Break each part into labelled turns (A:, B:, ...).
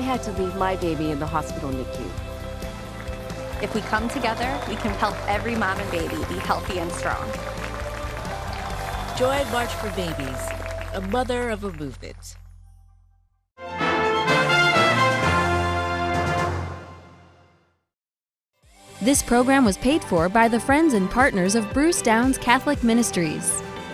A: had to leave my baby in the hospital NICU.
B: If we come together, we can help every mom and baby be healthy and strong.
C: Join March for Babies, a mother of a movement.
D: This program was paid for by the friends and partners of Bruce Downs Catholic Ministries.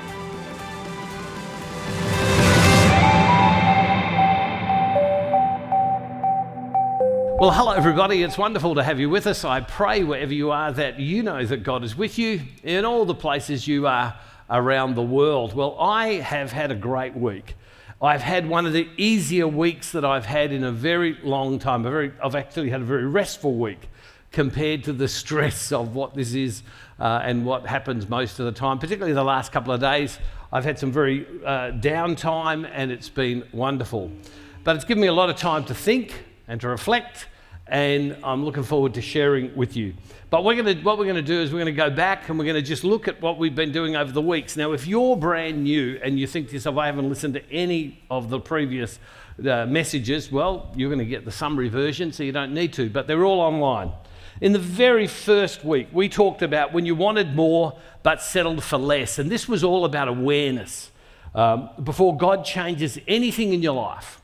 E: Well, hello everybody. It's wonderful to have you with us. I pray wherever you are that you know that God is with you in all the places you are around the world. Well, I have had a great week. I've had one of the easier weeks that I've had in a very long time. I've actually had a very restful week compared to the stress of what this is and what happens most of the time. Particularly the last couple of days, I've had some very downtime and it's been wonderful. But it's given me a lot of time to think and to reflect, and I'm looking forward to sharing with you. But what we're going to do is we're going to go back and we're going to just look at what we've been doing over the weeks. Now, if you're brand new and you think to yourself, I haven't listened to any of the previous messages, well, you're going to get the summary version, so you don't need to, but they're all online. In the very first week, we talked about when you wanted more but settled for less, and this was all about awareness. Before God changes anything in your life,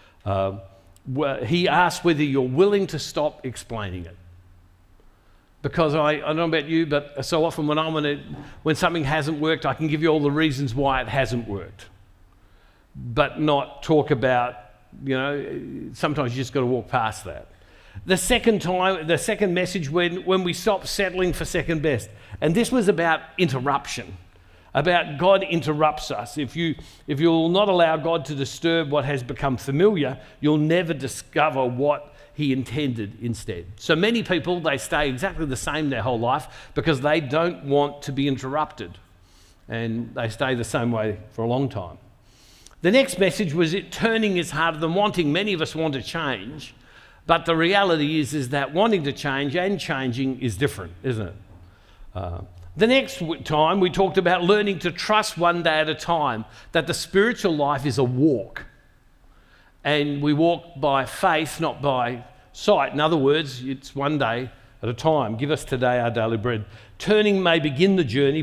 E: He asks whether you're willing to stop explaining it. Because I don't know about you, but so often when something hasn't worked, I can give you all the reasons why it hasn't worked, but not talk about, sometimes you just got to walk past that. The second message when we stop settling for second best, and this was about interruption, about God interrupts us. If you'll not allow God to disturb what has become familiar, you'll never discover what He intended instead. So many people, they stay exactly the same their whole life because they don't want to be interrupted, and they stay the same way for a long time. The next message was turning is harder than wanting. Many of us want to change, but the reality is that wanting to change and changing is different, isn't it? The next time we talked about learning to trust one day at a time, that the spiritual life is a walk. And we walk by faith, not by sight. In other words, it's one day at a time. Give us today our daily bread. Turning may begin the journey,